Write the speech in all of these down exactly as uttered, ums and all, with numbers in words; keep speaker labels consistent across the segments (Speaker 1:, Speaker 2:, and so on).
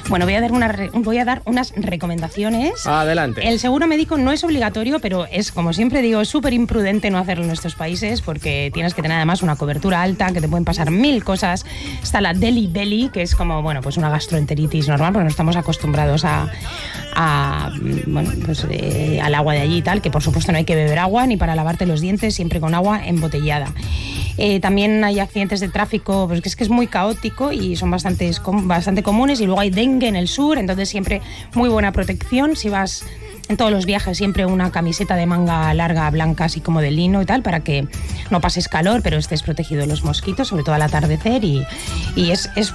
Speaker 1: Bueno, voy a dar, una re, voy a dar unas recomendaciones.
Speaker 2: Adelante.
Speaker 1: El seguro médico no es obligatorio, pero es, como siempre digo, súper imprudente no hacerlo en nuestros países porque tienes que tener además una cobertura alta, que te pueden pasar mil cosas. Está la Deli Belly, que es como, bueno, pues una gastroenteritis normal, porque no estamos acostumbrados a, a bueno, pues eh, al agua de allí y tal, que por supuesto no hay que beber agua ni para lavarte los dientes, siempre con agua embotellada. Eh, también hay accidentes de tráfico, pues que es que es muy caótico y son bastante, bastante comunes. Y luego hay dengue en el sur, entonces siempre muy buena protección. Si vas en todos los viajes, siempre una camiseta de manga larga, blanca, así como de lino y tal, para que no pases calor, pero estés protegido de los mosquitos, sobre todo al atardecer. Y, y es... es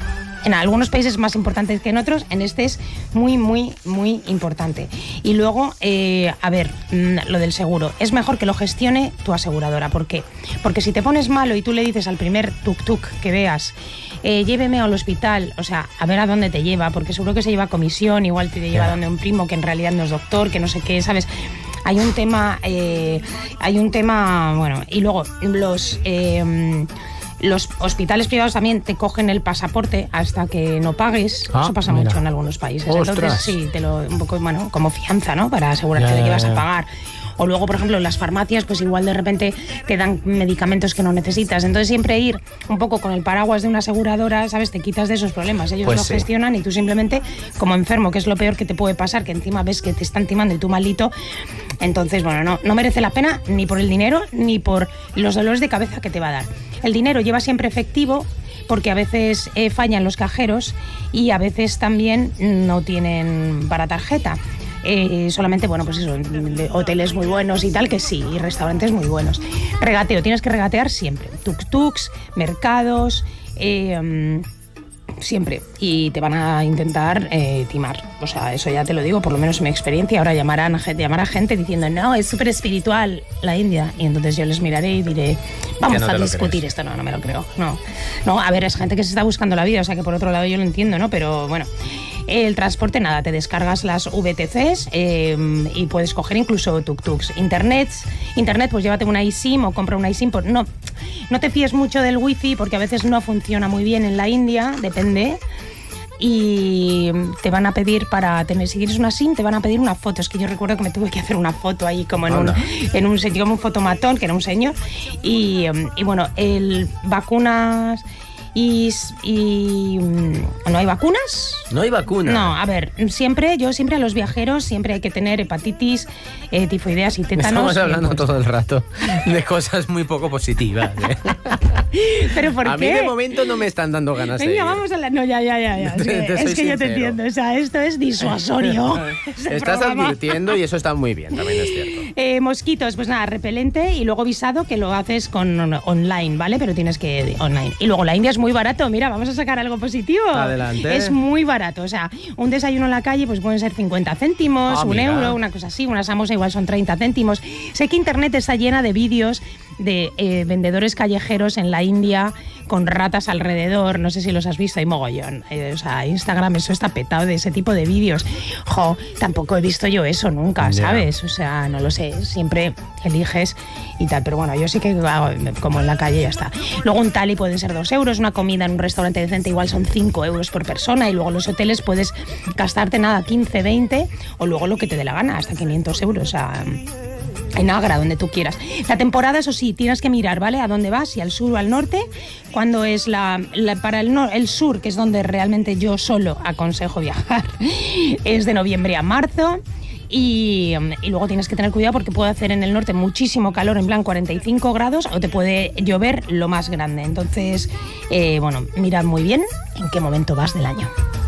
Speaker 1: en algunos países más importantes que en otros, en este es muy, muy, muy importante. Y luego, eh, a ver, lo del seguro. Es mejor que lo gestione tu aseguradora. ¿Por qué? Porque si te pones malo y tú le dices al primer tuk-tuk que veas, eh, lléveme al hospital, o sea, a ver a dónde te lleva, porque seguro que se lleva comisión, igual te lleva a donde un primo que en realidad no es doctor, que no sé qué, ¿sabes? Hay un tema, eh, hay un tema, bueno, y luego los... Eh, Los hospitales privados también te cogen el pasaporte hasta que no pagues. Ah, Eso pasa mira. mucho en algunos países.
Speaker 2: ¡Ostras!
Speaker 1: Entonces, sí, te lo un poco, bueno, como fianza, ¿no? Para asegurarte ya, de que vas a pagar. O luego, por ejemplo, en las farmacias, pues igual de repente te dan medicamentos que no necesitas. Entonces, siempre ir un poco con el paraguas de una aseguradora, ¿sabes? Te quitas de esos problemas. Ellos pues lo sí. gestionan y tú simplemente, como enfermo, que es lo peor que te puede pasar, que encima ves que te están timando y tú malito. Entonces, bueno, no, no merece la pena ni por el dinero ni por los dolores de cabeza que te va a dar. El dinero lleva siempre efectivo porque a veces eh, fallan los cajeros y a veces también no tienen para tarjeta. Eh, solamente, bueno, pues eso, hoteles muy buenos y tal, que sí, y restaurantes muy buenos. Regateo, tienes que regatear siempre. Tuk-tuks, mercados, eh, siempre. Y te van a intentar eh, timar. O sea, eso ya te lo digo, por lo menos en mi experiencia. Ahora llamarán a gente, llamará gente diciendo, no, es súper espiritual la India. Y entonces yo les miraré y diré, vamos no a discutir esto. No, no me lo creo. No, no, a ver, es gente que se está buscando la vida, o sea que por otro lado yo lo entiendo, ¿no? Pero bueno... El transporte, nada, te descargas las V T Cs eh, y puedes coger incluso tuk-tuks. Internet, internet, pues llévate una eSIM o compra una eSIM. Por, no, no te fíes mucho del wifi porque a veces no funciona muy bien en la India, depende. Y te van a pedir para tener, si tienes una SIM, te van a pedir una foto. Es que yo recuerdo que me tuve que hacer una foto ahí como en un, en un sitio, como un fotomatón, que era un señor. Y, y bueno, el vacunas... Y, y ¿no hay vacunas?
Speaker 2: ¿No hay vacunas?
Speaker 1: No, a ver, siempre, yo siempre a los viajeros siempre hay que tener hepatitis, eh, tifoideas y tétanos.
Speaker 2: Estamos hablando pues... todo el rato de cosas muy poco positivas, ¿eh?
Speaker 1: ¿Pero por
Speaker 2: a
Speaker 1: qué?
Speaker 2: A mí de momento no me están dando ganas
Speaker 1: Venga,
Speaker 2: de ir.
Speaker 1: vamos a la... No, ya, ya, ya. ya. Sí,
Speaker 2: te, te
Speaker 1: es que
Speaker 2: sincero.
Speaker 1: yo te entiendo, o sea, esto es disuasorio.
Speaker 2: Estás programa. advirtiendo y eso está muy bien, también es cierto.
Speaker 1: Eh, mosquitos, pues nada, repelente y luego visado que lo haces con online, ¿vale? Pero tienes que online. Y luego la India es muy barato, mira, vamos a sacar algo positivo.
Speaker 2: Adelante.
Speaker 1: Es muy barato, o sea, un desayuno en la calle pues pueden ser cincuenta céntimos,
Speaker 2: ah,
Speaker 1: un
Speaker 2: mira.
Speaker 1: euro, una cosa así, una samosa igual son treinta céntimos. Sé que internet está llena de vídeos de eh, vendedores callejeros en la India con ratas alrededor, no sé si los has visto, hay mogollón. Eh, o sea, Instagram, eso está petado de ese tipo de vídeos. Jo, tampoco he visto yo eso nunca, yeah. ¿sabes? O sea, no lo sé, siempre eliges y tal, pero bueno, yo sí que hago como en la calle ya está. Luego un tali puede ser dos euros, una comida en un restaurante decente igual son cinco euros por persona y luego los hoteles puedes gastarte nada, quince, veinte o luego lo que te dé la gana, hasta quinientos euros, o sea... En Agra, donde tú quieras. La temporada, eso sí, tienes que mirar, ¿vale? A dónde vas, si al sur o al norte. Cuando es la, la para el, no, el sur, que es donde realmente yo solo aconsejo viajar, es de noviembre a marzo. Y, y luego tienes que tener cuidado porque puede hacer en el norte muchísimo calor, en plan cuarenta y cinco grados, o te puede llover lo más grande. Entonces, eh, bueno, mirad muy bien en qué momento vas del año.